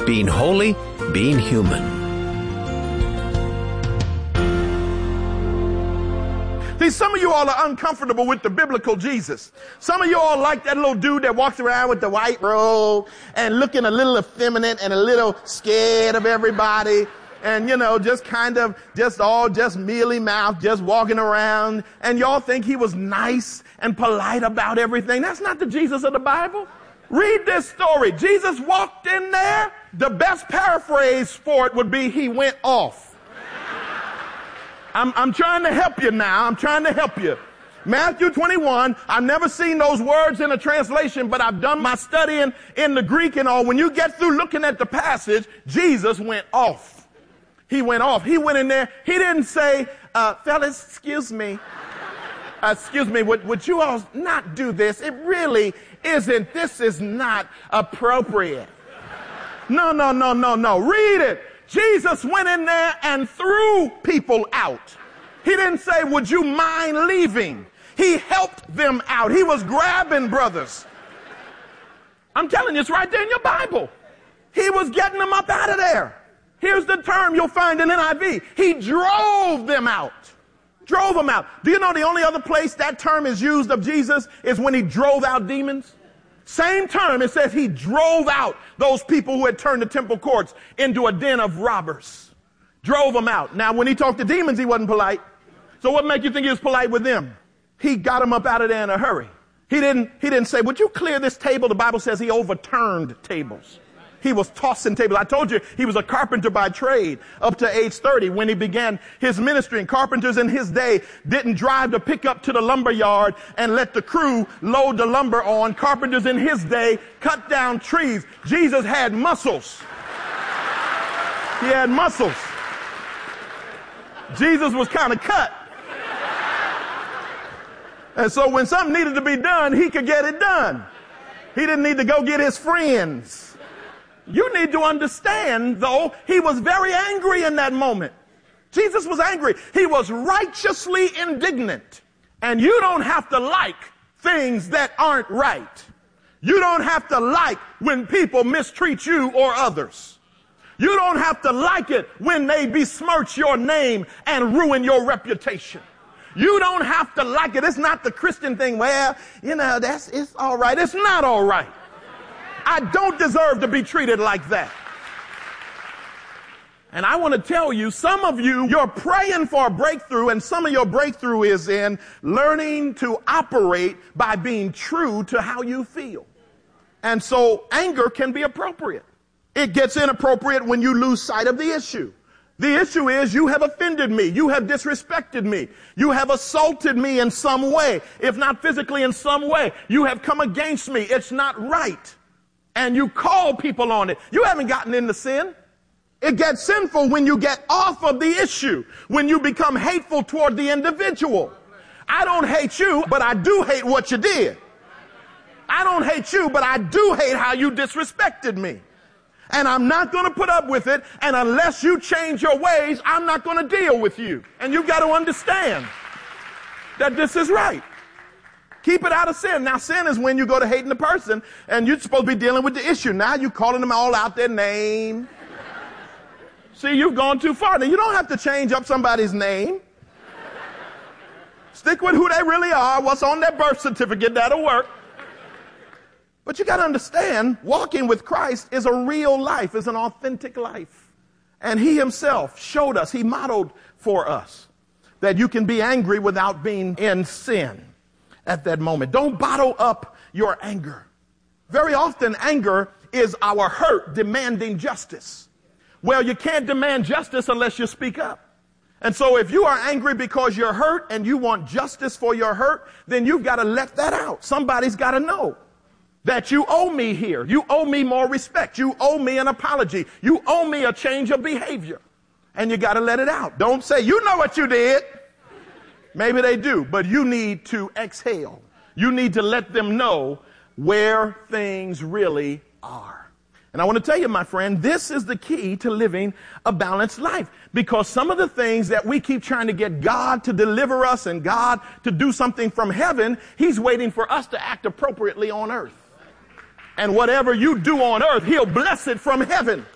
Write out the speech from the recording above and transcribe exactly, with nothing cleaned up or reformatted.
Being holy, being human. See, some of you all are uncomfortable with the biblical Jesus. Some of you all like that little dude that walks around with the white robe and looking a little effeminate and a little scared of everybody. And, you know, just kind of, just all just mealy mouth, just walking around. And y'all think he was nice and polite about everything. That's not the Jesus of the Bible. Read this story. Jesus walked in there. The best paraphrase for it would be he went off. I'm, I'm trying to help you now. I'm trying to help you. Matthew twenty-one, I've never seen those words in a translation, but I've done my studying in the Greek and all. When you get through looking at the passage, Jesus went off. He went off. He went in there. He didn't say, uh, fellas, excuse me. Uh, excuse me, would, would you all not do this? It really isn't. This is not appropriate. No, no, no, no, no. Read it. Jesus went in there and threw people out. He didn't say, would you mind leaving? He helped them out. He was grabbing brothers. I'm telling you, it's right there in your Bible. He was getting them up out of there. Here's the term you'll find in N I V. He drove them out. Drove them out. Do you know the only other place that term is used of Jesus is when he drove out demons? Same term, it says he drove out those people who had turned the temple courts into a den of robbers. Drove them out. Now, when he talked to demons, he wasn't polite. So what make you think he was polite with them? He got them up out of there in a hurry. He didn't, he didn't say, would you clear this table? The Bible says he overturned tables. He was tossing tables. I told you he was a carpenter by trade up to age thirty when he began his ministry. And carpenters in his day didn't drive the pickup to the lumber yard and let the crew load the lumber on. Carpenters in his day cut down trees. Jesus had muscles. He had muscles. Jesus was kind of cut. And so when something needed to be done, he could get it done. He didn't need to go get his friends. You need to understand, though, he was very angry in that moment. Jesus was angry. He was righteously indignant. And you don't have to like things that aren't right. You don't have to like when people mistreat you or others. You don't have to like it when they besmirch your name and ruin your reputation. You don't have to like it. It's not the Christian thing. Well, you know, that's, it's all right. It's not all right. I don't deserve to be treated like that. And I want to tell you, some of you, you're praying for a breakthrough, and some of your breakthrough is in learning to operate by being true to how you feel. And so anger can be appropriate. It gets inappropriate when you lose sight of the issue. The issue is you have offended me. You have disrespected me. You have assaulted me in some way. If not physically, in some way. You have come against me. It's not right. And you call people on it. You haven't gotten into sin. It gets sinful when you get off of the issue, when you become hateful toward the individual. I don't hate you, but I do hate what you did. I don't hate you, but I do hate how you disrespected me. And I'm not going to put up with it. And unless you change your ways, I'm not going to deal with you. And you've got to understand that this is right. Keep it out of sin. Now, sin is when you go to hating the person and you're supposed to be dealing with the issue. Now you're calling them all out their name. See, you've gone too far. Now, you don't have to change up somebody's name. Stick with who they really are, what's on their birth certificate. That'll work. But you got to understand, walking with Christ is a real life, is an authentic life. And he himself showed us, he modeled for us that you can be angry without being in sin at that moment. Don't bottle up your anger. Very often, anger is our hurt demanding justice. Well, you can't demand justice unless you speak up. And so if you are angry because you're hurt and you want justice for your hurt, then you've got to let that out. Somebody's got to know that you owe me here. You owe me more respect. You owe me an apology. You owe me a change of behavior. And you got to let it out. Don't say, you know what you did. Maybe they do, but you need to exhale. You need to let them know where things really are. And I want to tell you, my friend, this is the key to living a balanced life. Because some of the things that we keep trying to get God to deliver us and God to do something from heaven, he's waiting for us to act appropriately on earth. And whatever you do on earth, he'll bless it from heaven.